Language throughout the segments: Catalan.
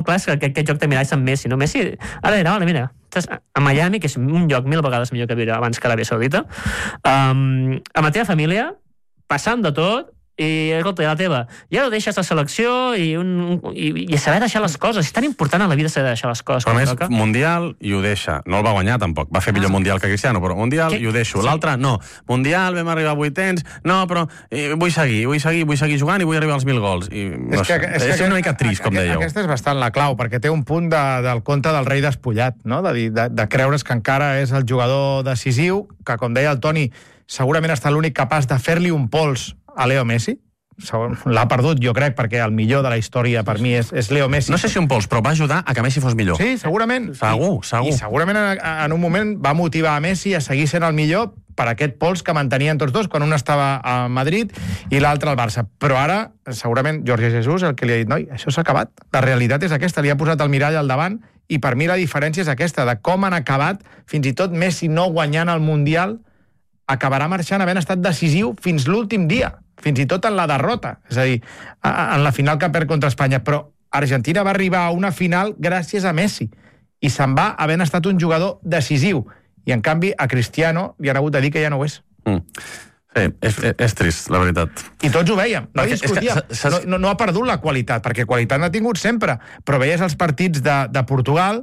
clar, és que aquest joc de miralls amb Messi, no? Messi, ara era, mira, estàs a Miami, que és un lloc 1000 vegades millor que viure abans que l'Aràbia Saudita, amb la teva família, passant de tot, i escolta, la teva, ja ho deixes a selecció i saber deixar les coses. És tan important a la vida saber deixar les coses. Però més, Mundial i ho deixa. No el va guanyar tampoc. Va fer millor Mundial que Cristiano, però Mundial i ho deixo. L'altre, no. Mundial, vam arribar a 800, no, però vull seguir jugant i vull arribar als 1.000 gols. És una mica trist, com dèieu. Aquesta és bastant la clau, perquè té un punt del conte del rei despullat, no? De creure's que encara és el jugador decisiu, que, com deia el Toni, segurament està l'únic capaç de fer-li un pols a Leo Messi. L'ha perdut, jo crec, perquè el millor de la història per mi és Leo Messi. No sé si un pols, però va ajudar a que Messi fos millor. Sí, segurament. Segur. I segurament en un moment va motivar a Messi a seguir sent el millor per aquest pols que mantenien tots dos, quan un estava a Madrid i l'altre al Barça. Però ara, segurament, Jorge Jesús el que li ha dit, noi, això s'ha acabat. La realitat és aquesta, li ha posat el mirall al davant i per mi la diferència és aquesta, de com han acabat, fins i tot Messi no guanyant el Mundial, acabarà marxant havent estat decisiu fins l'últim dia, fins i tot en la derrota, és a dir, en la final que perd contra Espanya, però Argentina va arribar a una final gràcies a Messi, i se'n va havent estat un jugador decisiu, i en canvi a Cristiano li han hagut de dir que ja no ho és. Sí, és trist, la veritat. I tots ho veiem, no discutíem, no ha perdut la qualitat, perquè qualitat n'ha tingut sempre, però veies els partits de Portugal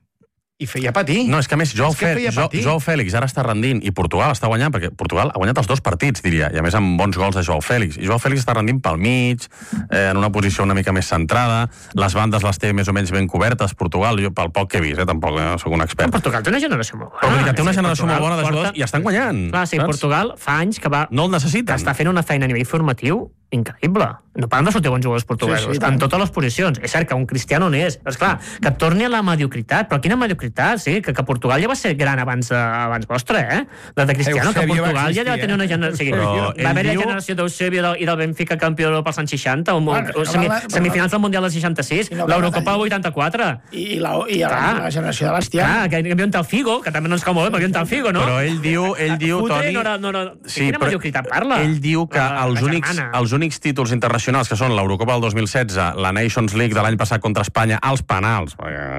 i feia patir. No, és que a més, Joao Félix ara està rendint i Portugal està guanyant, perquè Portugal ha guanyat els 2 partits, diria, i a més amb bons gols de Joao Félix. I Joao Félix està rendint pel mig, en una posició una mica més centrada, les bandes les té més o menys ben cobertes, Portugal, jo pel poc que he vist, tampoc soc un expert. Portugal té una generació molt bona. Però té una generació molt bona de jugadors i estan guanyant. Clar, sí, Portugal fa anys que va... No el necessiten. Que està fent una feina a nivell formatiu increïble. No paren de sortir bons jugadors portuguesos, en totes les posicions. És cert que un Cristiano n'és, però esclar, que torni a la mediocritat. Però quina mediocritat, sí? Que Portugal ja va ser gran abans vostre, de Cristiano, que Portugal ja va tenir una generació... Va haver la generació d'Eusebio i del Benfica campió d'Europa als anys 60, semifinals del Mundial del 66, l'Eurocopa del 84. I la generació de Bastià. Clar, que hi havia un tal Figo, que també no ens cau molt bé, però hi havia un tal Figo, no? Però ell diu, Toni... Quina mediocritat parla? Ell diu que els únics títols internacionals, que són l'Eurocopa del 2016, la Nations League de l'any passat contra Espanya, als penals,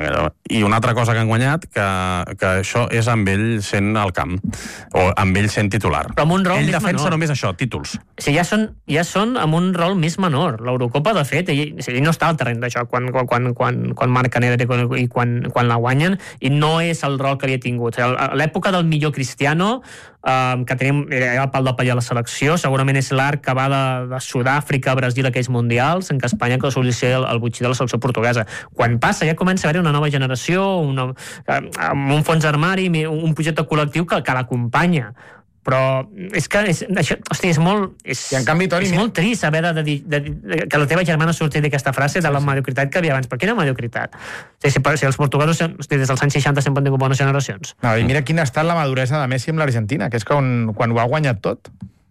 i una altra cosa que han guanyat, que això és amb ell sent al camp, o amb ell sent titular. Però amb un rol ell més defensa menor. només això, títols. Sí, ja són amb un rol més menor. L'Eurocopa, de fet, ell no està al terreny d'això quan marca negre i quan la guanyen, i no és el rol que havia tingut. A l'època del millor Cristiano, que tenim el pal de paller a la selecció, segurament és l'arc que va de Sud-àfrica a Brasil, aquells mundials, en què Espanya que solia ser el butxí de la selecció portuguesa. Quan passa ja comença a haver una nova generació, amb un fons d'armari, un projecte col·lectiu que l'acompanya. Però és que és molt... I en canvi, Toni, és molt trist haver de dir que la teva germana surti d'aquesta frase de la mediocritat que havia abans. Per quina mediocritat? Si els portuguesos des dels anys 60 sempre han tingut bones generacions. No, i mira quina ha estat la maduresa de Messi amb l'Argentina, que és quan ho ha guanyat tot.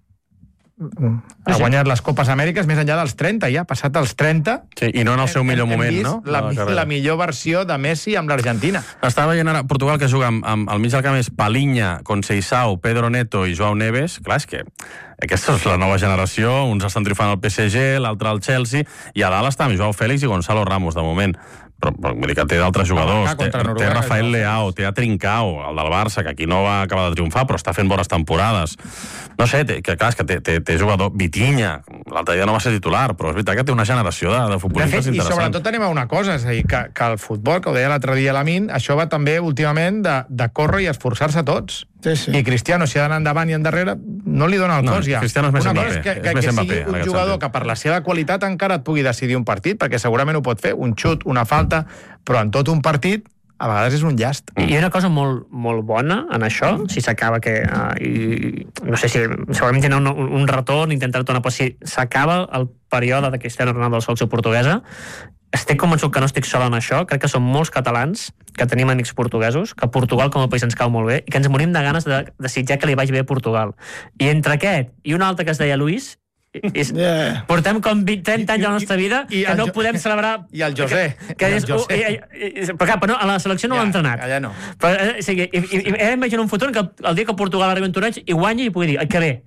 Ha guanyat les Copes Amèriques més enllà dels 30, ja, passat els 30. Sí, i no en el seu millor moment, no? La millor versió de Messi amb l'Argentina. Estava veient ara Portugal, que juga al mig del camp és Palhinha, Conceição, Pedro Neto i Joao Neves. Clar, és que aquesta és la nova generació, uns estan triomfant al PSG, l'altre al Chelsea, i a dalt està amb Joao Félix i Gonzalo Ramos, de moment. Però vull dir que té d'altres jugadors, té Rafael Leao, té a Trincao, el del Barça, que aquí no va acabar de triomfar, però està fent bones temporades. No sé, clar, és que té jugador Vitinha, l'altre dia no va ser titular, però és veritat que té una generació de futbolistes interessants. I sobretot anem a una cosa, és a dir, que el futbol, que ho deia l'altre dia l'Amin, això va també últimament de córrer i esforçar-se tots. Sí. I Cristiano, si ha d'anar endavant i endarrere, no li dona el cos ja. Cristiano és més Mbappé. Que sigui un jugador que per la seva qualitat encara et pugui decidir un partit, perquè segurament ho pot fer, un xut, una falta, però en tot un partit a vegades és un llast. I una cosa molt, molt bona en això, si s'acaba que... no sé si segurament tenen un retorn, intentar tornar, però si s'acaba el període de Cristiano Ronaldo a la selecció portuguesa, estic convençut que no estic sol en això, crec que són molts catalans que tenim amics portuguesos, que Portugal com a país ens cau molt bé, i que ens morim de ganes de desitjar que li vagi bé a Portugal. I entre aquest i un altre que es deia Luis, portem com 30 anys de la nostra vida que no podem celebrar... I el José. Però a la selecció no l'ha entrenat. Allà no. Però, imagina un futur que el dia que Portugal arribi en torneig i guanyi i pugui dir, que bé,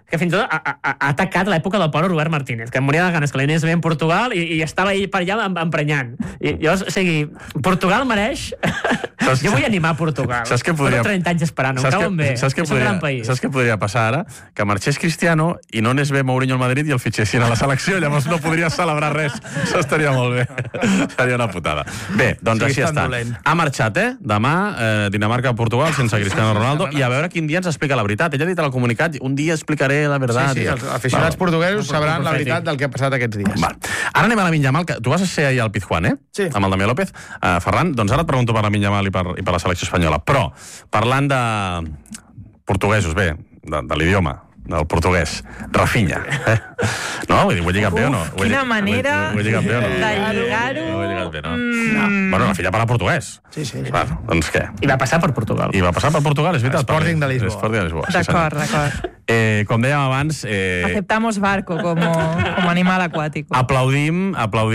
que fins i tot ha atacat l'època del pobre Robert Martínez, que em moria de ganes que l'anés bé en Portugal i estava ell per allà emprenyant. I llavors, o sigui, Portugal mereix... Jo vull animar Portugal. Saps què podria... 30 anys esperant, em cauen bé. És un gran país. Saps què podria passar ara? Que marxés Cristiano i no anés bé Mourinho al Madrid i el fitxessin a la selecció, llavors no podria celebrar res. Això estaria molt bé. Seria una putada. Bé, doncs així està. Ha marxat, Demà, Dinamarca-Portugal sense Cristiano Ronaldo, i a veure quin dia ens explica la veritat. Ella ha dit al comunicat, un dia explicaré la veritat. Sí, els aficionats portuguesos sabran la veritat del que ha passat aquests dies. Ara anem a la Yamal, que tu vas ser ahir al Pizjuán, Sí. amb el Damià López. Ferran, doncs ara et pregunto per la Yamal i per la selecció espanyola. Però, parlant de portuguesos, bé, de l'idioma, del portuguès, Rafinha. No? Vull dir, ho he lligat bé o no? Quina manera de lligar-ho. No ho he lligat bé, no? Bueno, Rafinha parla portuguès. Sí. Doncs què? I va passar per Portugal. I va passar per Portugal, és veritat. Sporting de Lisboa. D'acord. Com dèiem abans... Aceptamos barco como animal acuático. Aplaudim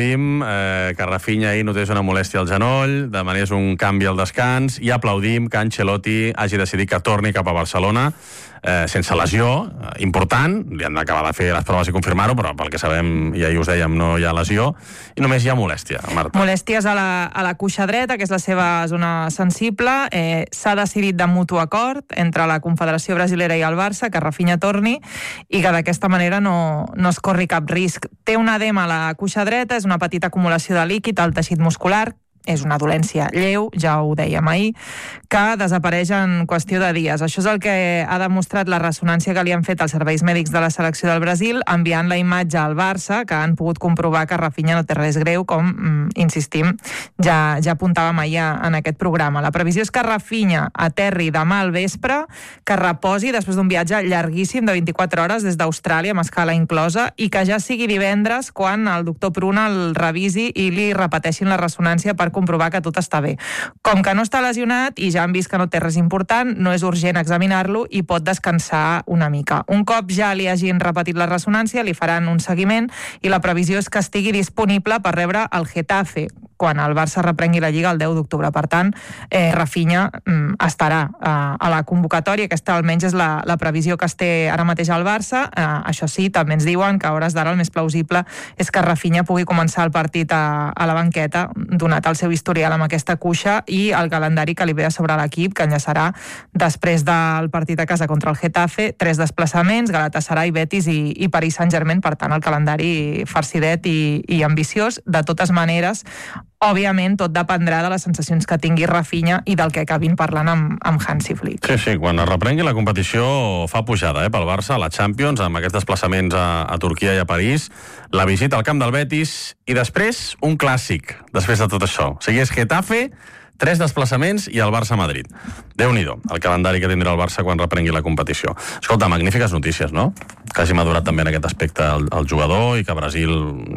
que Rafinha ahir notés una molèstia al genoll, demanés un canvi al descans, i aplaudim que Ancelotti hagi decidit que torni cap a Barcelona sense lesió important. Li han d'acabar de fer les proves i confirmar-ho, però pel que sabem, ja us dèiem, no hi ha lesió, i només hi ha molèstia, Marta. Molèsties a la cuixa dreta, que és la seva zona sensible. S'ha decidit de mutu acord entre la Confederació Brasilera i el Barça que Rafinha torni i que d'aquesta manera no es corri cap risc. Té un edema a la cuixa dreta, és una petita acumulació de líquid al teixit muscular, és una dolència lleu, ja ho dèiem ahir, que desapareix en qüestió de dies. Això és el que ha demostrat la ressonància que li han fet als serveis mèdics de la selecció del Brasil, enviant la imatge al Barça, que han pogut comprovar que Rafinha no té res greu, com, insistim, ja apuntàvem ahir en aquest programa. La previsió és que Rafinha aterri demà al vespre, que reposi després d'un viatge llarguíssim de 24 hores des d'Austràlia, amb escala inclosa, i que ja sigui divendres quan el doctor Pruna el revisi i li repeteixin la ressonància per comprovar que tot està bé. Com que no està lesionat i ja han vist que no té res important, no és urgent examinar-lo i pot descansar una mica. Un cop ja li hagin repetit la ressonància, li faran un seguiment i la previsió és que estigui disponible per rebre el Getafe quan el Barça reprengui la Lliga el 10 d'octubre. Per tant, Rafinha estarà a la convocatòria. Aquesta almenys és la previsió que es té ara mateix al Barça. Això sí, també ens diuen que a hores d'ara el més plausible és que Rafinha pugui començar el partit a la banqueta, donat el seu historial amb aquesta cuixa i el calendari que li ve a sobre l'equip, que enllaçarà després del partit a casa contra el Getafe, 3 desplaçaments, Galatasaray, Betis i Paris Saint-Germain. Per tant, el calendari farcidet i ambiciós. De totes maneres, òbviament, tot dependrà de les sensacions que tingui Rafinha i del que acabin parlant amb Hansi Flick. Sí, quan es reprengui la competició fa pujada pel Barça, a la Champions, amb aquests desplaçaments a Turquia i a París, la visita al camp del Betis i després un clàssic, després de tot això. O sigui, és Getafe, 3 desplaçaments i el Barça-Madrid. Déu-n'hi-do, el calendari que tindrà el Barça quan reprengui la competició. Escolta, magnífiques notícies, no? Que hagi madurat també en aquest aspecte el jugador i que Brasil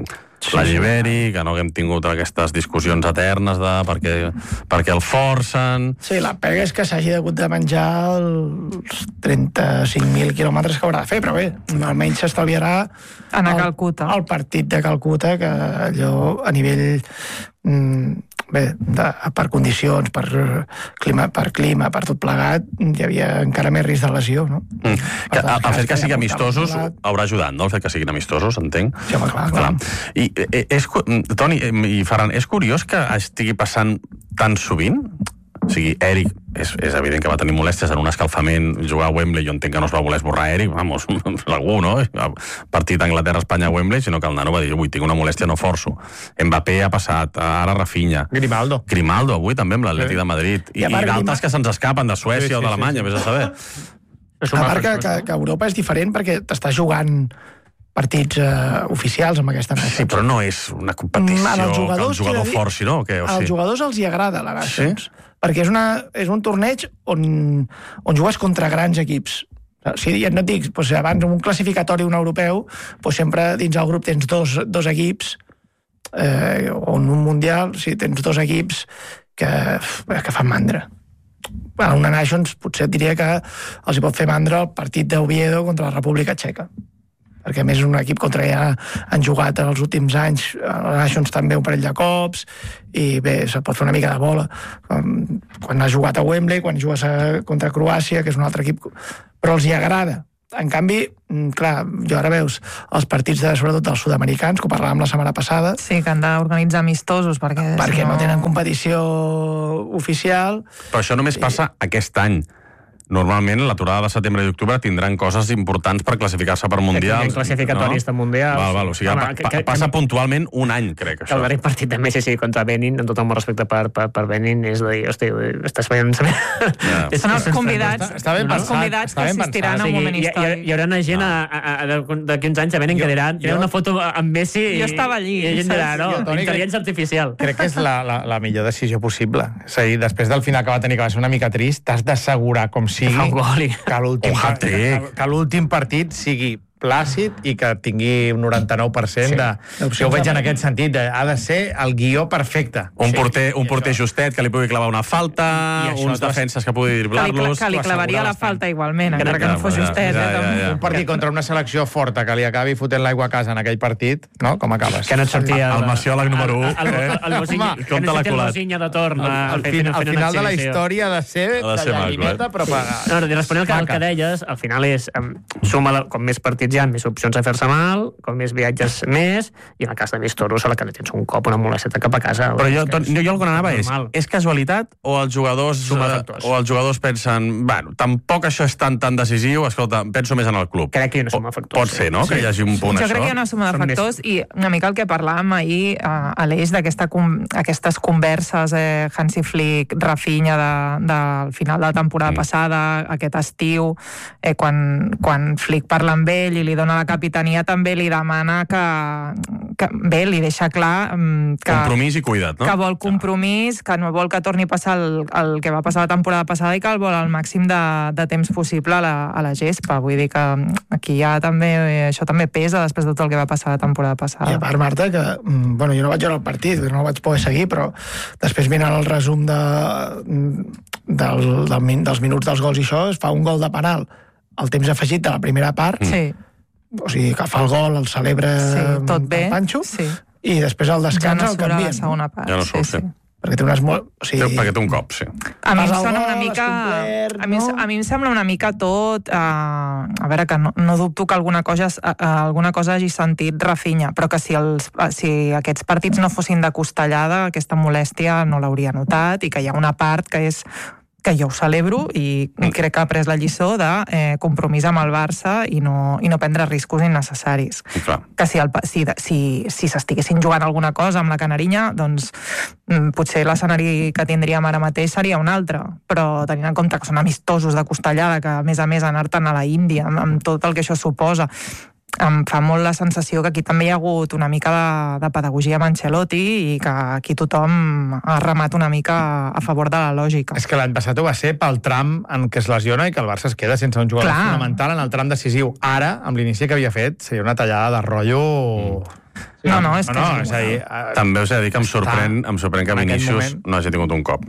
l'alliberi, que no haguem tingut aquestes discussions eternes de per què el forcen... Sí, la pega és que s'hagi hagut de menjar els 35.000 quilòmetres que haurà de fer, però bé, almenys s'estalviarà anar a Calcuta. El partit de Calcuta, que allò a nivell... per condicions, per clima, per tot plegat, hi havia encara més risc de lesió, no? El fet que siguin amistosos haurà ajudat, no? El fet que siguin amistosos, entenc. Sí, home, clar. I Toni i Ferran, és curiós que estigui passant tan sovint? O sigui, Eric, és evident que va tenir molèsties en un escalfament, jugar a Wembley, jo entenc que no es va voler esborrar Eric, vamos, segur, no? Partit Anglaterra-Espanya a Wembley, sinó que el nano va dir, ui, tinc una molèstia, no forço. Mbappé ha passat, ara Rafinha. Grimaldo, avui també amb l'Atlètic de Madrid. I d'altres que se'ns escapen de Suècia o d'Alemanya, vés a saber. A part que Europa és diferent perquè t'està jugant partits oficials amb aquesta Nations. Sí, però no és una competició que el jugador forci, no? Als jugadors els hi agrada la Nations, perquè és un torneig on jugues contra grans equips. Si ja no et dic, abans en un classificatori un europeu, sempre dins el grup tens dos equips, o en un mundial, tens 2 equips que fan mandra. A una Nations potser et diria que els hi pot fer mandra el partit d'Oviedo contra la República Txeca, perquè a més és un equip contra que ja han jugat els últims anys, a la Nations també un parell de cops, i bé, se pot fer una mica de bola. Quan has jugat a Wembley, quan jugues contra Croàcia, que és un altre equip, però els hi agrada En canvi, clar, jo ara veus els partits, sobretot dels sud-americans, que ho parlàvem la setmana passada, Sí, que han d'organitzar amistosos, perquè no tenen competició oficial. Però això només passa aquest any. Normalment, l'aturada de setembre i octubre tindran coses importants per classificar-se per mundials. Classificatoris de mundials. Val, o sigui, passa puntualment un any, crec, això. El darrer partit de Messi contra Benin, amb tot el meu respecte per Benin, és de dir, hosti, estàs veient... Són els convidats. Està ben Els pensat, convidats que assistiran a un moment històric. Hi haurà una gent d'aquí uns anys a Benin que diran una foto amb Messi Jo estava allí. i gent dirà, no, Jo, Toni, intel·ligència artificial. Crec que és la millor decisió possible. És a dir, després del final que va tenir, que va ser una mica trist, t'has d'assegurar, com sigui, Fa un gol que l'últim partit sigui plàcid i que tingui un 99% de... Jo ho veig en aquest sentit, ha de ser el guió perfecte. Un porter justet que li pugui clavar una falta, uns defenses que pugui driblar-los... Que li clavaria la falta igualment, encara que no fos justet. Un partit contra una selecció forta que li acabi fotent l'aigua a casa en aquell partit, no? Com acabes? Que no et sortia... El maciòleg número 1. Que no sortia el Mosinha de torn. Al final de la història ha de ser de gallineta, però pagar. No, responent al que deies, al final és suma, com més partits hi ha, més opcions a fer-se mal, com més viatges més, i en el cas de més toros, a la que tens un cop, una molesteta cap a casa. Però jo el que anava és casualitat o els jugadors pensen, bueno, tampoc això és tan decisiu, escolta, penso més en el club. Crec que hi ha una suma de factors. Pot ser, no?, que hi hagi un punt Jo això. crec que hi ha una suma de factors i una mica el que parlàvem ahir a l'eix d'aquestes converses Hansi Flick, Rafinha del final de la temporada passada, aquest estiu, quan Flick parla amb ell i li dona la capitania, també li demana que bé, li deixa clar que... Compromís i cuidat, no? Que vol compromís, que no vol que torni a passar el que va passar la temporada passada i que el vol al màxim de temps possible a la gespa. Vull dir que aquí ja també, això també pesa després de tot el que va passar la temporada passada. I a part, Marta, que jo no vaig veure el partit, no el vaig poder seguir, però després mirant el resum dels minuts dels gols i això, es fa un gol de penal al temps afegit de la primera part. Sí. O sigui, que fa el gol, el celebra tot bé, el Panxo, sí. I després al descans el canvien. Ja no surt a la segona part. Ja no surt, sí. Perquè té unes perquè té un cop, sí. A mi em sembla una mica... A mi em sembla una mica tot... A veure, que no dubto que alguna cosa hagi sentit Rafinha, però que si aquests partits no fossin de costellada, aquesta molèstia no l'hauria notat, i que hi ha una part que és que jo ho celebro i crec que ha pres la lliçó de compromís amb el Barça i no prendre riscos innecessaris. Que si s'estiguessin jugant alguna cosa amb la Canarinya, doncs potser l'escenari que tindríem ara mateix seria un altre, però tenint en compte que són amistosos de costellada, que a més anar-te'n a la Índia, amb tot el que això suposa, em fa molt la sensació que aquí també hi ha hagut una mica de pedagogia amb Ancelotti i que aquí tothom ha remat una mica a favor de la lògica. És que l'any passat ho va ser pel tram en què es lesiona i que el Barça es queda sense un jugador fonamental en el tram decisiu. Ara, amb l'inici que havia fet, seria una tallada de rotllo... No, és que... és a dir, també us he de dir que em sorprèn que Vinícius no hagi tingut un cop.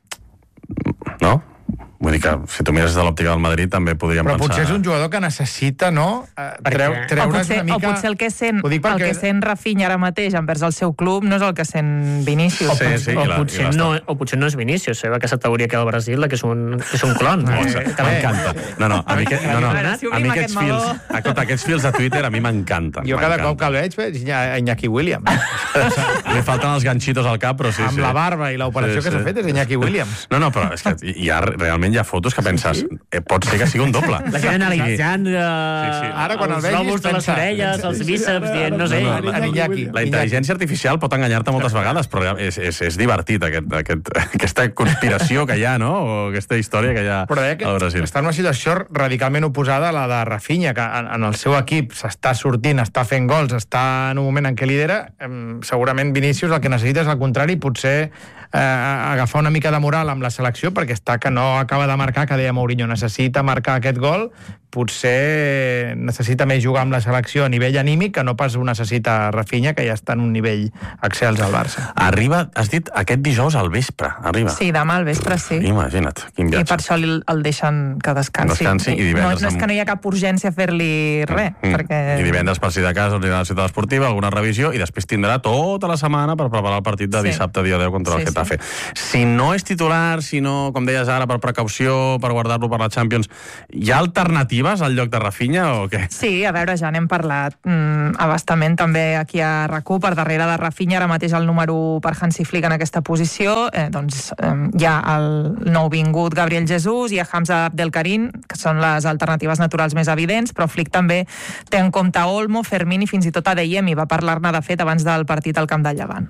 No? Vull dir que si tu mires de l'òptica del Madrid també podríem pensar... Però potser és un jugador que necessita, no? Treure's una mica... O potser el que sent Rafinha ara mateix envers el seu club no és el que sent Vinícius. O potser no és Vinícius, que aquesta teoria que al Brasil que és un clon. M'encanta. No, a mi aquests fils de Twitter a mi m'encanten. Jo cada cop que el veig Iñaki Williams. Li falten els ganxitos al cap, però sí. Amb la barba i l'operació que s'ha fet és Iñaki Williams. No, però és que realment hi ha fotos que penses, pot ser que sigui un doble. La gent analitzant ara quan el veig lòbuls de les orelles, els bíceps, dient, no sé... La intel·ligència artificial pot enganyar-te moltes vegades, però és divertit aquesta conspiració que hi ha, no? O aquesta història que hi ha al Brasil. Està en una situació radicalment oposada a la de Rafinha, que en el seu equip s'està sortint, està fent gols, està en un moment en què lidera. Segurament Vinícius el que necessita és al contrari, potser agafar una mica de moral amb la selecció, perquè està que no acaba de marcar, que deia Mourinho, necessita marcar aquest gol, potser necessita més jugar amb la selecció a nivell anímic que no pas ho necessita Rafinha, que ja està en un nivell excels al Barça. Arriba, has dit, aquest dijous al vespre, arriba. Sí, demà al vespre, sí. Imagina't, quin viatge. I per això el deixen que descansi. I divendres... No és que no hi ha cap urgència a fer-li res, perquè... I divendres, per si de cas, anirà a la ciutat esportiva, alguna revisió, i després tindrà tota la setmana per preparar el partit de dissabte, dia 10, contra el Getafe. Si no és titular, si no, com deies ara, per precaució, per guardar-lo per la Champions, hi ha alternativa Ribas al lloc de Rafinha o què? Sí, a veure, ja n'hem parlat abastament també aquí a RAC1, per darrere de Rafinha, ara mateix el número 1 per Hansi Flick en aquesta posició, hi ha el nouvingut Gabriel Jesús i a Hamza Abdelkarim, que són les alternatives naturals més evidents, però Flick també té en compte Olmo, Fermín i fins i tot Adeyemi, va parlar-ne de fet abans del partit al Camp del Llevant.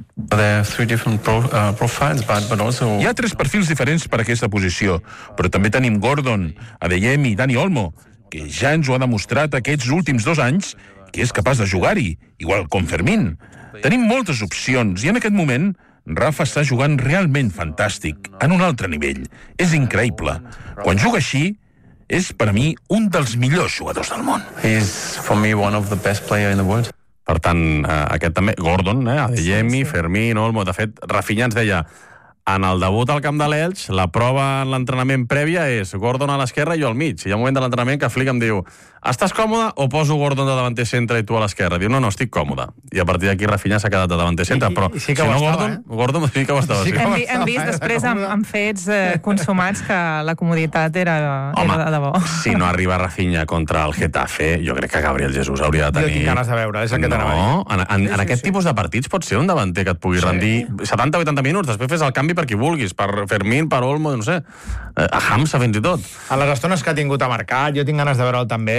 Hi ha 3 perfils diferents per a aquesta posició, però també tenim Gordon, Adeyemi i Dani Olmo, que ja ens ho ha demostrat aquests últims 2 anys que és capaç de jugar-hi, igual com Fermín. Tenim moltes opcions i en aquest moment Rafa està jugant realment fantàstic, en un altre nivell. És increïble. Quan juga així, és per a mi un dels millors jugadors del món. He's, for me, one of the best players in the world. Per tant, aquest també, Gordon, Adeyemi, Fermín, Olmo... De fet, Rafinha ens deia, en el debut al camp de l'Elx, la prova en l'entrenament prèvia és Gordon a l'esquerra i jo al mig. Hi ha un moment de l'entrenament que Flick em diu, estàs còmode o poso Gordon de davanter centre i tu a l'esquerra? Diu, no, estic còmode. I a partir d'aquí Rafinha s'ha quedat de davanter centre, però sí que si no estava, Gordon sí que ho estava. Sí que Hem vist després amb fets consumats que la comoditat era de debò. Si no arriba Rafinha contra el Getafe, jo crec que Gabriel Jesús hauria de tenir... Jo tinc ganes de veure, és el que en aquest tipus de partits pot ser un davanter que et pugui rendir 70-80 minuts, després fes el canvi per qui vulguis, per Fermín, per Olmo, no sé, a Hamza fins i tot. A les estones que ha tingut a marcar, jo tinc ganes de veure'l també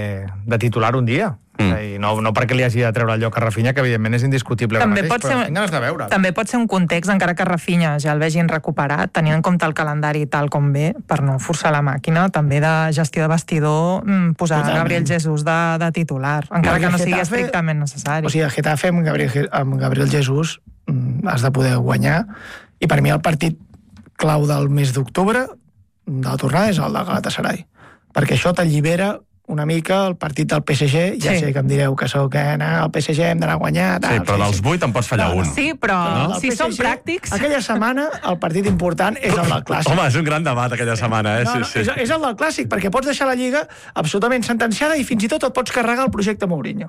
de titular un dia. I no perquè li hagi de treure el lloc a Rafinha, que evidentment és indiscutible també mateix, però tinc ganes de veure'l. També pot ser un context, encara que Rafinha ja el vegin recuperat, tenint en compte el calendari tal com ve, per no forçar la màquina, també de gestió de vestidor, posar Gabriel Jesús de titular, encara que no sigui estrictament necessari. O sigui, el Getafe amb Gabriel Jesús has de poder guanyar, i per mi el partit clau del mes d'octubre de la tornada és el de Galatasaray, perquè això t'allibera una mica el partit del PSG, ja sé que em direu que sóc el PSG, hem d'anar a guanyar... Sí, però dels 8 en pots fallar un. Sí, però si som pràctics... Aquella setmana el partit important és el del Clàssic. Home, és un gran debat aquella setmana, eh? És el del Clàssic, perquè pots deixar la Lliga absolutament sentenciada i fins i tot et pots carregar el projecte Mourinho.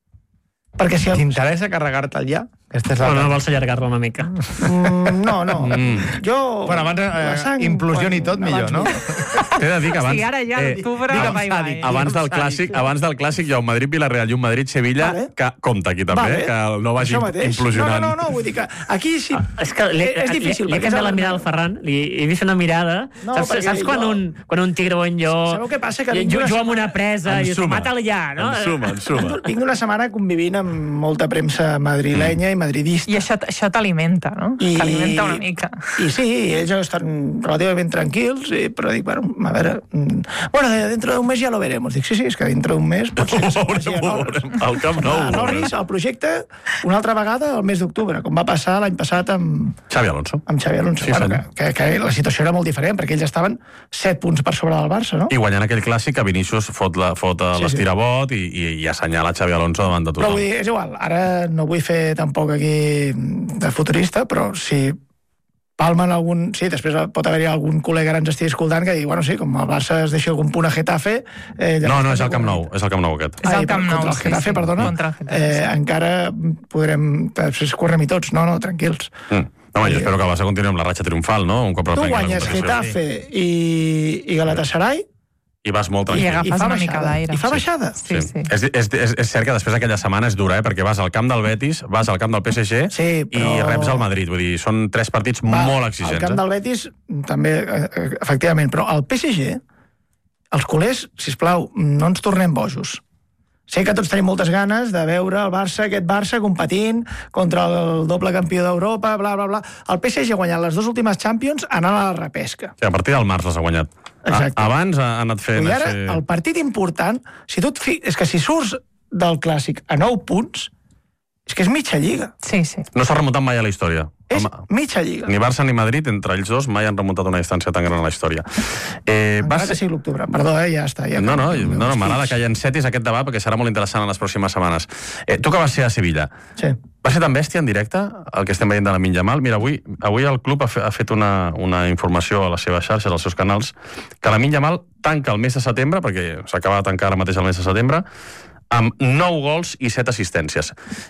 Perquè si... T'interessa carregar-te'l ja? No vols allargar-lo una mica. No. Jo... Bueno, abans implosion i tot, millor, no? T'he de dir que abans... Sí, ara ja l'octubre... Abans del Clàssic hi ha un Madrid-Villarreal i un Madrid-Sevilla que compta aquí també, que no vagi implosionant. No, vull dir que aquí sí... És que és difícil. Li he canviat la mirada al Ferran, li he vist una mirada... Saps quan un tigre o un lleó juga amb una presa i dius, mata-la ja, no? Ensuma. Vinc d'una setmana convivint amb molta premsa madrilenya i madridista. I això t'alimenta, no? T'alimenta una mica. I sí, ells estan relativament tranquils, però dic, bueno, a veure... Bueno, dentro d'un mes ja lo veremos. Dic, sí, és que dintre d'un mes pot ser que se'n vagi a Norris. Al Camp Nou. A Norris, el projecte, una altra vegada el mes d'octubre, com va passar l'any passat amb... Xavi Alonso. Amb Xavi Alonso. Sí, bueno, que la situació era molt diferent, perquè ells estaven 7 punts per sobre del Barça, no? I guanyant aquell clàssic, que Vinícius fot l'estirabot i assenyala Xavi Alonso davant de tothom. Però vull dir, és igual, ara no vull fer tampoc aquí de futurista, però si palmen algun... Sí, després pot haver-hi algun col·lega que ens estigui escoltant que digui, bueno, sí, com el Barça es deixa algun punt a Getafe... No, és el Camp Nou, aquest. És el Camp Nou, contra el Getafe, perdona. Encara podrem... Després correm-hi tots. No, tranquils. Home, jo espero que el Barça continuï amb la ratxa triomfal, no? Un cop tu guanyes Getafe i Galatasaray i vas molt tranquil. I agafes una mica d'aire. I fa baixada. Sí. És cert que després aquella setmana és dura, perquè vas al camp del Betis, vas al camp del PSG i reps al Madrid. Vull dir, són 3 partits molt exigents. Al camp del Betis també, efectivament, però al PSG, els culers, sisplau, no ens tornem bojos. Sé que tots tenim moltes ganes de veure aquest Barça competint contra el doble campió d'Europa, bla, bla, bla. El PSG ha guanyat les 2 últimes Champions anant a la repesca. Sí, a partir del març les ha guanyat. Exacte. Abans ha anat fent... I ara, el partit important, és que si surts del Clàssic a 9 punts, és que és mitja lliga. Sí. No s'ha remuntat mai a la història. És mitja lliga. Ni Barça ni Madrid, entre ells dos, mai han remuntat una distància tan gran a la història. Encara que sigui l'octubre. Perdó, ja està. No, m'agrada que hi encetis aquest debat perquè serà molt interessant en les pròximes setmanes. Tu que vas ser a Sevilla. Sí. Va ser tan bèstia en directe, el que estem veient de Lamine Yamal? Mira, avui el club ha fet una informació a les seves xarxes, als seus canals, que Lamine Yamal tanca el mes de setembre, perquè s'acaba de tancar ara mateix el mes de setembre, amb 9 gols i 7 assistències.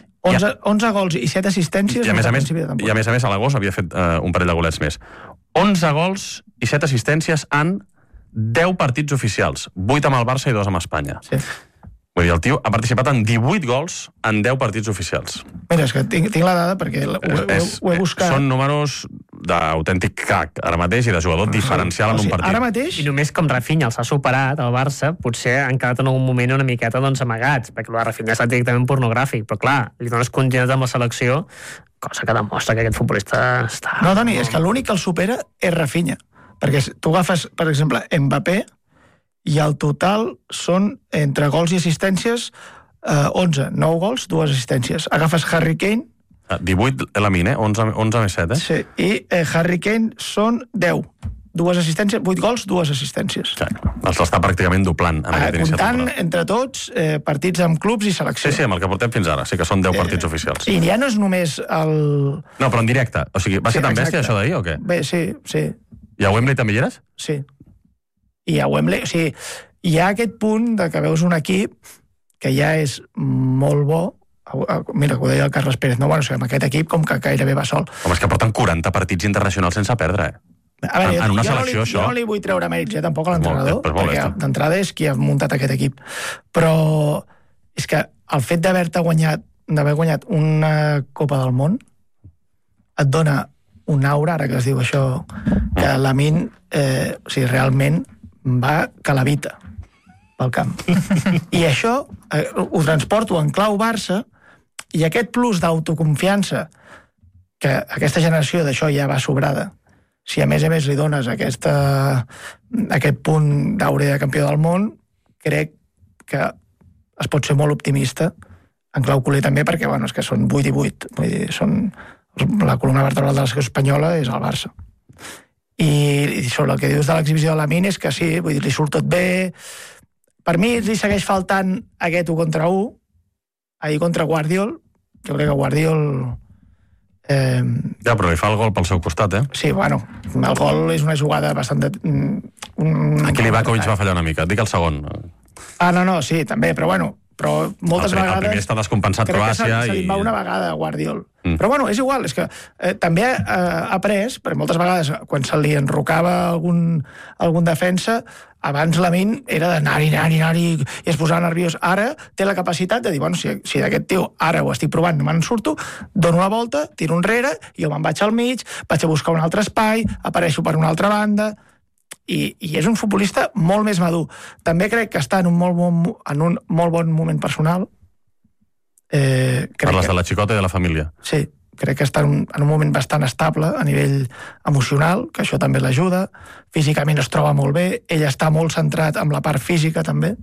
11 gols i 7 assistències... I a més a més, a l'agost havia fet un parell de golets més. 11 gols i 7 assistències en 10 partits oficials, 8 amb el Barça i 2 amb Espanya. Sí. Vull dir, el tio ha participat en 18 gols en 10 partits oficials. Mira, és que tinc la dada perquè ho he buscat. Són números d'autèntic crac ara mateix i de jugador diferencial en un partit. Ara mateix... I només com Rafinha els ha superat, el Barça, potser han quedat en un moment una miqueta amagats, perquè la Rafinha és directament pornogràfic, però clar, li dones continuïtat amb la selecció, cosa que demostra que aquest futbolista està... No, Toni, és que l'únic que el supera és Rafinha. Perquè tu agafes, per exemple, Mbappé, i el total són, entre gols i assistències, 11. 9 gols, 2 assistències. Agafes Harry Kane... 18 Lamine, 11 més 7, Sí, i Harry Kane són 10. 2 assistències, 8 gols, 2 assistències. Sí, els està pràcticament doblant en aquest inici de comptant, temporada. entre tots, partits amb clubs i selecció. Sí, amb el que portem fins ara. Sí que són 10 partits oficials. I ja no és només el... No, però en directe. O sigui, va ser tan bèstia això d'ahir o què? Bé, sí. I a Wembley també hi eres? Sí. I a Wembley, o sigui, hi ha aquest punt de que veus un equip que ja és molt bo. Mira, que ho deia el Carles Pérez, no? Bueno, o sigui, amb aquest equip com que gairebé va sol. Home, és que porten 40 partits internacionals sense perdre, A veure, en una selecció, això. Jo no li vull treure mèrits, tampoc a l'entrenador, Molt bé, perquè d'entrada és qui ha muntat aquest equip. Però és que el fet d'haver guanyat una Copa del Món et dona un aura, ara que es diu això, que Lamine, o sigui, realment va que levita pel camp. I això ho transporto en clau Barça, i aquest plus d'autoconfiança, que aquesta generació d'això ja va sobrada, si a més li dones aquest punt d'aure de campió del món, crec que es pot ser molt optimista en clau culer també, perquè bueno, és que són 8 i 8. Vull dir, la columna vertebral de la selecció espanyola és el Barça. I sobre el que dius de l'exhibició de Lamine és que sí, vull dir, li surt tot bé. Per mi li segueix faltant aquest 1 contra 1. Ahir contra Guardiol, jo crec que Guardiol... Ja, però li fa el gol pel seu costat, Sí, bueno, el gol és una jugada bastant... Aquí Livakovic va fallar una mica, et dic el segon. No, sí, també, però bueno, moltes vegades... El primer està descompensat Croàcia i... se li va una vegada a Guardiol. Però bueno, és igual, és que també ha après, perquè moltes vegades quan se li enrocava algun defensa, abans Lamine era d'anar-hi i es posava nerviós. Ara té la capacitat de dir, bueno, si d'aquest tio ara ho estic provant, no me'n surto, dono la volta, tiro enrere, jo me'n vaig al mig, vaig a buscar un altre espai, apareixo per una altra banda... I és un futbolista molt més madur. També crec que està en un molt bon moment personal. Parles de la xicota i de la família. Sí, crec que està en un moment bastant estable a nivell emocional, que això també l'ajuda. Físicament es troba molt bé, ell està molt centrat en la part física també.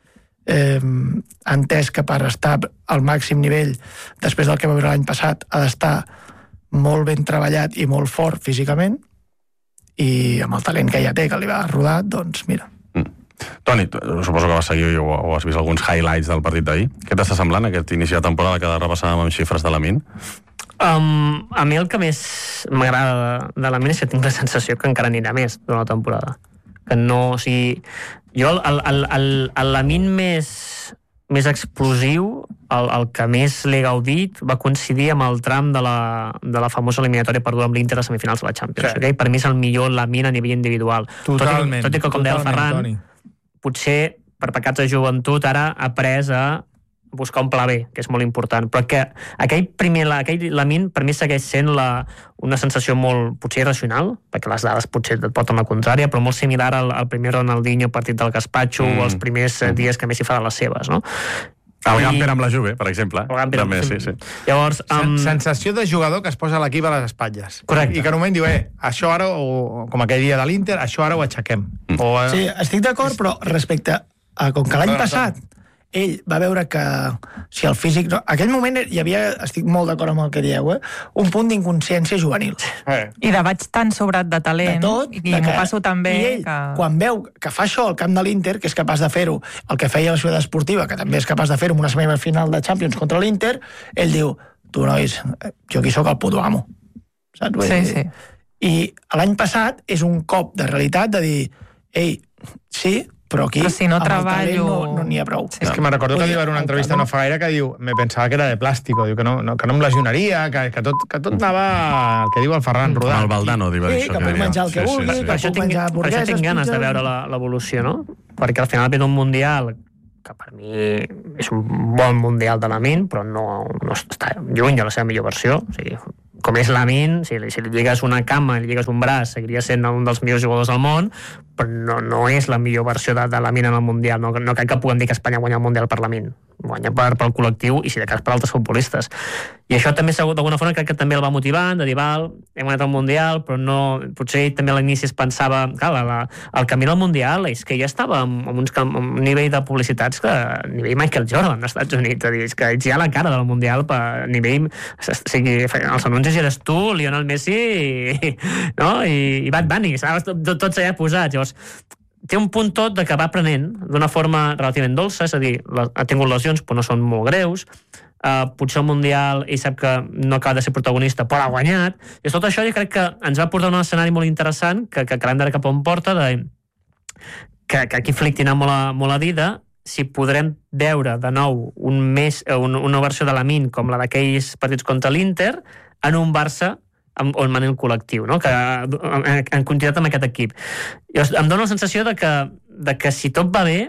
Ha entès que per estar al màxim nivell, després del que va veure l'any passat, ha d'estar molt ben treballat i molt fort físicament, i amb el talent que ja té, que li va rodar, doncs mira. Toni, suposo que vas seguir o has vist alguns highlights del partit d'ahir. Què t'està semblant aquest inici de temporada que repassàvem amb xifres de Lamine? A mi el que més m'agrada de Lamine és que tinc la sensació que encara anirà més durant la temporada. Que no, o sigui... Jo el Lamine més explosiu, el que més l'he gaudit, va coincidir amb el tram de la famosa eliminatòria perduda amb l'Inter a semifinals de la Champions. Sí. Okay? Per mi és el millor Lamine a nivell individual. Totalment. Tot i que, com deia el Ferran, Toni, potser per pecats de joventut ara ha après a buscar un pla B, que és molt important, però que aquell Lamine per mi segueix sent una sensació molt, potser irracional, perquè les dades potser et porten la contrària, però molt similar al primer Ronaldinho partit del Gaspatxo o els primers dies que Messi fa de les seves, no? El Gamper amb la Juve, per exemple. També, sí. Llavors, sensació de jugador que es posa l'equip a les espatlles. Correcte. I que en un moment diu, això ara, o com aquell dia de l'Inter, això ara ho aixequem. Sí, estic d'acord, però respecte a com que l'any passat ell va veure que si el físic... No, aquell moment hi havia, estic molt d'acord amb el que dieu, un punt d'inconsciència juvenil. I de vaig tan sobrat de talent, de tot, i m'ho passo tan bé... I ell, quan veu que fa això al camp de l'Inter, que és capaç de fer-ho, el que feia la Ciutat Esportiva, que també és capaç de fer-ho en una semifinal de Champions contra l'Inter, ell diu, tu, nois, jo aquí sóc el puto amo. Saps? Sí. I l'any passat és un cop de realitat de dir, ei, sí, però aquí, però si no amb treballo... el talent no n'hi ha prou. Sí. És que me recordo que li va haver una entrevista no fa gaire que diu, me pensava que era de plàstico, diu que no em lesionaria, que tot anava el que diu el Ferran Rodà. El Valdano, diu Sí, això. que puc menjar el que vulgui, que puc menjar Per això hamburgueses, tinc ganes de pizzas. veure l'evolució, no? Perquè al final ve d'un mundial que per mi és un bon mundial de Lamine, però no està lluny de la seva millor versió. O sigui, com és Lamine, si li lligues una cama, li lligues un braç, seguiria sent un dels millors jugadors del món, però no és la millor versió de Lamine en el Mundial. No crec que puguem dir que Espanya guanya el Mundial per Lamine. Guanya pel col·lectiu i, si de cas, per altres futbolistes. I això també, d'alguna forma, crec que també el va motivant, de dir, val, hem guanyat el Mundial, però no... Potser ell també a l'inici es pensava... Clar, el camí del Mundial és que ja estava amb un nivell de publicitats que a nivell Michael Jordan als Estats Units. És a dir, és que ets ja la cara del Mundial a nivell... O sigui, els anuncis eres tu, Lionel Messi i Bad Bunny. Tots allà posats. Llavors, té un punt tot de que va aprenent d'una forma relativament dolça, és a dir, ha tingut lesions però no són molt greus, potser el Mundial ell sap que no acaba de ser protagonista però ha guanyat, i tot això jo crec que ens va portar un escenari molt interessant que acabem de cap on porta, que aquí Flick tindrà molt a dir si podrem veure de nou una versió de Lamine com la d'aquells partits contra l'Inter en un Barça on manera el col·lectiu, no? Que en continuïtat amb aquest equip. Em dóna la sensació de que si tot va bé,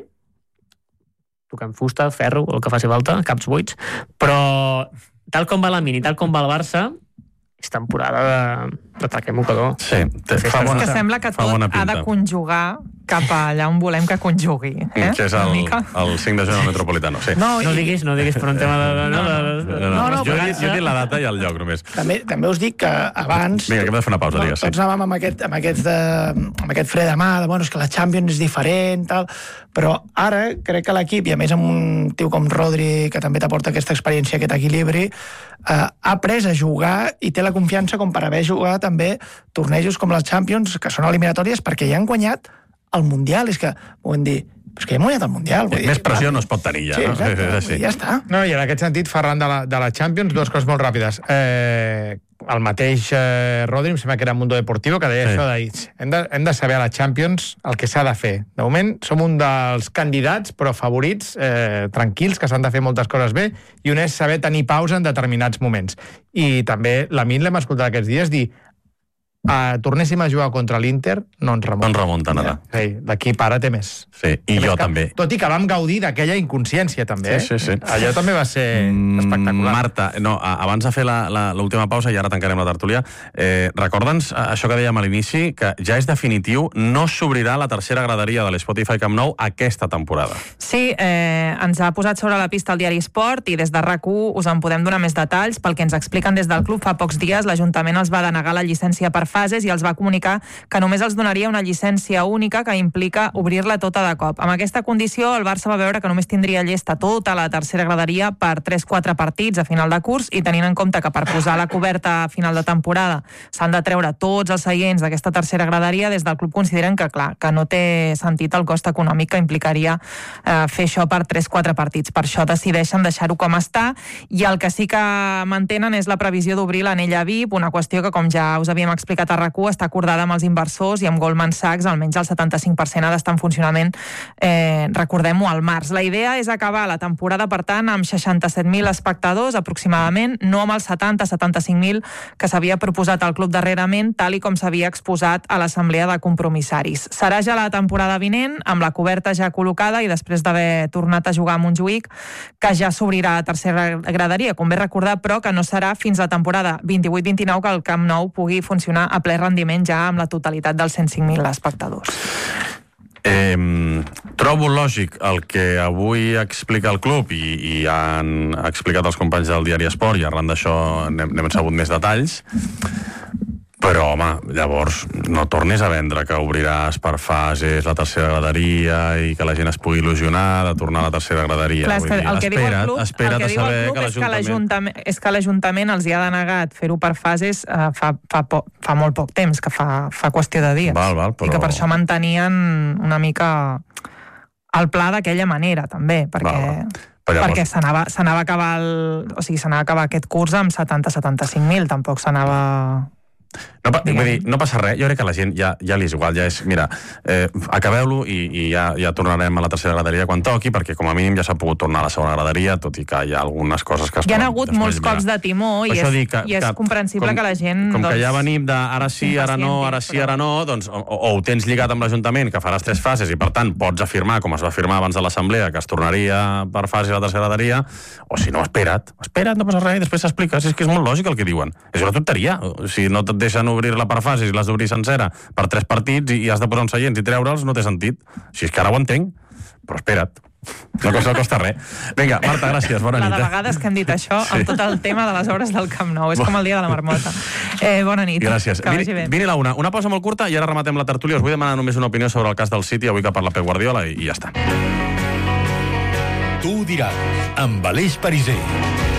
tocant fusta, ferro, el que faci falta, caps buits, però tal com va Lamine i tal com va el Barça, és temporada de traque mocador. Sí, fa bona, que sembla que tot ha de conjugar cap allà on volem que conjugui. Que és el 5 de juny al Metropolitano. Sí. No diguis per un tema de... No, jo he dit la data i el lloc, només. També us dic que abans... Vinga, que hem de fer una pausa, digues. Tots anàvem amb aquest fre de mà, és que la Champions és diferent, tal, però ara crec que l'equip, i a més amb un tio com Rodri, que també t'aporta aquesta experiència, aquest equilibri, ha après a jugar i té la confiança com per haver jugat també tornejos com les Champions, que són eliminatòries, perquè ja han guanyat el Mundial. És que podem dir, és que ja hem guanyat el Mundial. Més pressió no es pot tenir ja. Sí, exacte, ja està. No, i en aquest sentit, Ferran, de la Champions, dues coses molt ràpides. El mateix Rodri, em sembla que era Mundo Deportivo, que deia això de hem de saber a la Champions el que s'ha de fer. De moment som un dels candidats, però favorits, tranquils, que s'han de fer moltes coses bé, i un és saber tenir pausa en determinats moments. I també Lamine l'hem escoltat aquests dies dir tornéssim a jugar contra l'Inter, no ens remunta. No ens remunta nada. Sí, l'equip ara té més. Sí, i jo també. Tot i que vam gaudir d'aquella inconsciència, també. Sí. Allò també va ser espectacular. Marta, abans de fer l'última pausa, i ara tancarem la tertúlia, recorda'ns això que dèiem a l'inici, que ja és definitiu, no s'obrirà la tercera graderia de l'Spotify Camp Nou aquesta temporada. Sí, ens ha posat sobre la pista el diari Esport, i des de RAC1 us en podem donar més detalls. Pel que ens expliquen des del club, fa pocs dies l'Ajuntament els va denegar la llicència per fases i els va comunicar que només els donaria una llicència única que implica obrir-la tota de cop. Amb aquesta condició, el Barça va veure que només tindria llesta tota la tercera graderia per 3-4 partits a final de curs, i tenint en compte que per posar la coberta a final de temporada s'han de treure tots els seients d'aquesta tercera graderia, des del club consideren que, clar, que no té sentit el cost econòmic que implicaria fer això per 3-4 partits. Per això decideixen deixar-ho com està, i el que sí que mantenen és la previsió d'obrir l'anella VIP, una qüestió que, com ja us havíem explicat a RAC1, està acordada amb els inversors, i amb Goldman Sachs almenys el 75% ha d'estar en funcionament, recordem-ho, al març. La idea és acabar la temporada, per tant, amb 67.000 espectadors aproximadament, no amb els 70-75.000 que s'havia proposat al club darrerament, tal i com s'havia exposat a l'assemblea de compromissaris. Serà ja la temporada vinent, amb la coberta ja col·locada, i després d'haver tornat a jugar a Montjuïc, que ja s'obrirà la tercera graderia. Convé recordar, però, que no serà fins la temporada 28-29 que el Camp Nou pugui funcionar a ple rendiment ja amb la totalitat dels 105.000 espectadors. Trobo lògic el que avui explica el club i han explicat els companys del diari Esport, i arran d'això n'hem sabut més detalls, però, home, llavors no tornis a vendre que obriràs per fases la tercera graderia i que la gent es pugui il·lusionar de tornar a la tercera graderia. Clar, el que diu el club és que l'Ajuntament els hi ha denegat fer-ho per fases fa molt poc temps, que fa qüestió de dies. Però... I que per això mantenien una mica el pla d'aquella manera, també, perquè s'anava a acabar aquest curs amb 70-75.000, tampoc s'anava Vull dir, no passa res, jo crec que la gent ja li és igual, ja és, mira, acabeu-lo i ja tornarem a la tercera graderia quan toqui, perquè com a mínim ja s'ha pogut tornar a la segona graderia, tot i que hi ha algunes coses que es poden... Hi ha hagut molts cops de timó i és comprensible que la gent... Com que ja venim de ara sí, ara no, ara sí, ara no, doncs o ho tens lligat amb l'Ajuntament, que faràs 3 fases i per tant pots afirmar, com es va afirmar abans de l'Assemblea, que es tornaria per fase a la tercera graderia, o si no, espera't, no passa res, i després s'explica, és que és molt lògic el que diuen. És una tonteria, si no et deixen obrir-la per fases i l'has d'obrir sencera per 3 partits i has de posar uns seients i treure'ls, no té sentit. Si és que ara ho entenc, però espera't. No costa res. Vinga, Marta, gràcies, bona nit. La de vegades que hem dit això amb tot el tema de les obres del Camp Nou. És com el dia de la marmota. Bona nit. Gràcies. Vini la una pausa molt curta i ara rematem la tertúlia. Us vull demanar només una opinió sobre el cas del City, avui que parla Pep Guardiola i ja està. Tu ho diràs, amb Aleix Pariser.